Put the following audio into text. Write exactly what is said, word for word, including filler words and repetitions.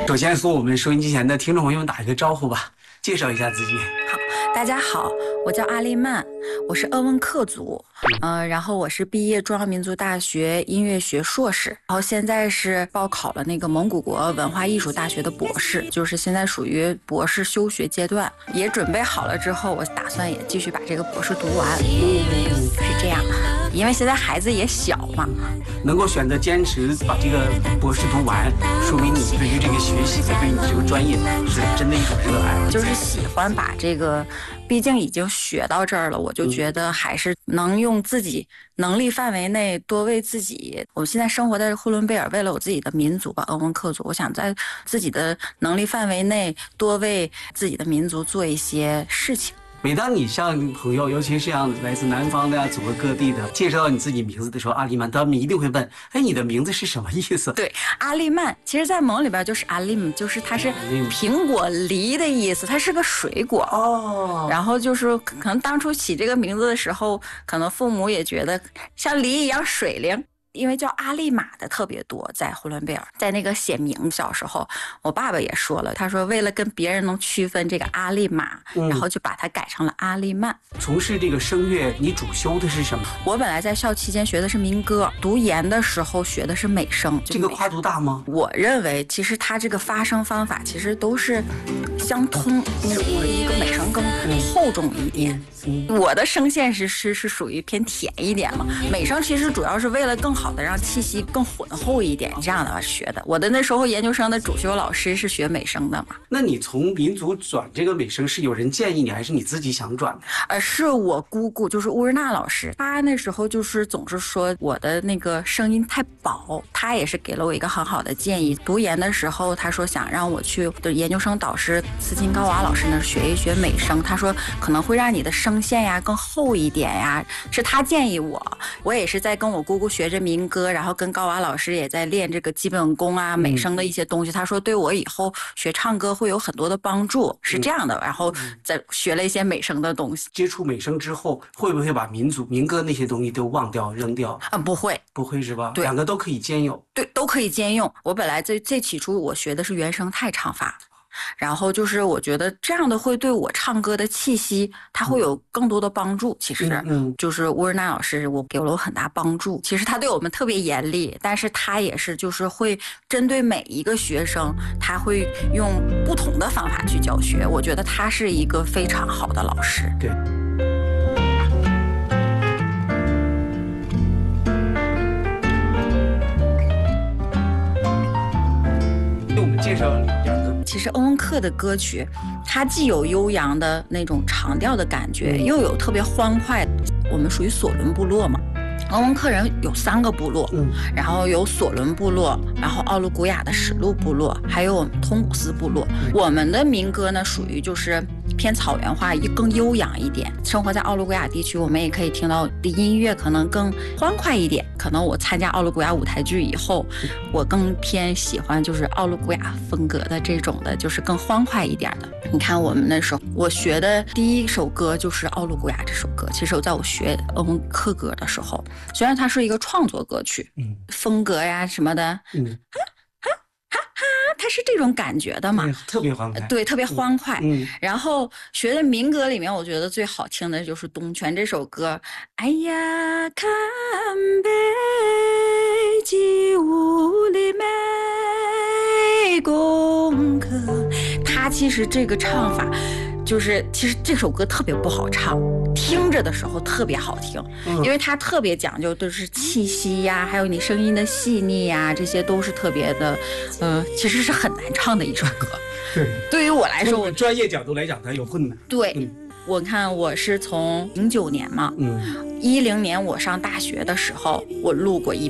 首先和我们收音机前的听众朋友们打一个招呼吧，介绍一下自己。 好，大家好，我叫阿丽曼，我是鄂温克族，嗯、呃，然后我是毕业中央民族大学音乐学硕士，然后现在是报考了那个蒙古国文化艺术大学的博士，就是现在属于博士修学阶段，也准备好了之后，我打算也继续把这个博士读完，是这样，因为现在孩子也小嘛。 能够选择坚持把这个博士读完，说明你对于这个学习和对你这个专业是真的一种热爱， 就是喜欢把这个，毕竟已经学到这儿了，我就觉得还是能用自己能力范围内多为自己。我现在生活在呼伦贝尔，为了我自己的民族吧，鄂温克族，我想在自己的能力范围内多为自己的民族做一些事情。 每当你向朋友，尤其是像来自南方的呀、祖国各地的，介绍到你自己名字的时候，阿丽曼，他们一定会问：哎，你的名字是什么意思？ 对，阿丽曼，其实在蒙里边就是阿lim，就是它是苹果梨的意思，它是个水果哦。然后就是可能当初起这个名字的时候，可能父母也觉得像梨一样水灵。因为叫阿丽玛的特别多，在呼伦贝尔，在那个写名小时候，我爸爸也说了，他说为了跟别人能区分这个阿丽玛，嗯、然后就把它改成了阿丽曼。 从事这个声乐，你主修的是什么？ 我本来在校期间学的是民歌，读研的时候学的是美声。 这个跨度大吗？ 我认为其实它这个发声方法其实都是相通，只不过一个美声更厚重一点。嗯、我的声线是是是属于偏甜一点嘛，美声其实主要是为了更好的让气息更浑厚一点，这样的学的。我的那时候研究生的主修老师是学美声的嘛。 那你从民族转这个美声是有人建议你，还是你自己想转的？ 呃，是我姑姑，就是乌日娜老师，她那时候就是总是说我的那个声音太薄，她也是给了我一个很好的建议。读研的时候，她说想让我去的研究生导师斯金高娃老师那学一学美声，她说可能会让你的声线呀更厚一点呀，是她建议我。我也是在跟我姑姑学着民歌，然后跟高娃老师也在练这个基本功啊、美声的一些东西。她说对我以后学唱歌会有很多的帮助，是这样的。然后再学了一些美声的东西。 接触美声之后，会不会把民族民歌那些东西都忘掉、扔掉？ 啊，不会， 不会是吧？ 对， 两个都可以兼有。 对，都可以兼用。我本来最最起初我学的是原声态唱法。然后就是我觉得这样的会对我唱歌的气息它会有更多的帮助。其实嗯，就是乌日娜老师我给了我很大帮助。其实他对我们特别严厉，但是他也是就是会针对每一个学生，他会用不同的方法去教学。我觉得他是一个非常好的老师。 对，给我们介绍两个。 其实鄂温克的歌曲，它既有悠扬的那种长调的感觉，又有特别欢快。我们属于索伦部落嘛，鄂温克人有三个部落，嗯，然后有索伦部落，然后奥卢古雅的史路部落，还有我们通古斯部落。嗯、我们的民歌呢，属于就是偏草原化，更悠扬一点。生活在奥卢古雅地区，我们也可以听到的音乐可能更欢快一点。可能我参加奥卢古雅舞台剧以后，我更偏喜欢就是奥卢古雅风格的这种的，就是更欢快一点的。你看我们那时候，我学的第一首歌就是奥卢古雅这首歌。其实我在我学鄂温克歌的时候，虽然它是一个创作歌曲，嗯，风格呀什么的，嗯。它是这种感觉的嘛， 特别欢快， 对，特别欢快。嗯，然后学的民歌里面，我觉得最好听的就是东泉这首歌。哎呀，看北极乌里美功课，它其实这个唱法。就是其实这首歌特别不好唱，听着的时候特别好听，嗯、因为它特别讲究都是气息呀，还有你声音的细腻呀，这些都是特别的，呃，其实是很难唱的一首歌。 对， 对于我来说， 我专业角度来讲，它有困难。 对，嗯、我看我是从零九年嘛，嗯，一零年我上大学的时候，我录过一。